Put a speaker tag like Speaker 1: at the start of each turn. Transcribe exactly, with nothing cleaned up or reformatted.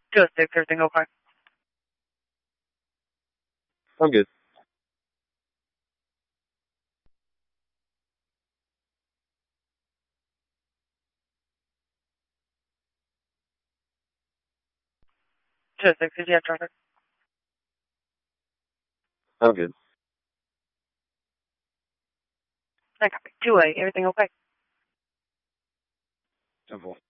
Speaker 1: Just six, everything okay?
Speaker 2: I'm good.
Speaker 1: Just six, did you have traffic?
Speaker 2: I'm good.
Speaker 1: I copy. Two A, everything okay?
Speaker 2: Temple.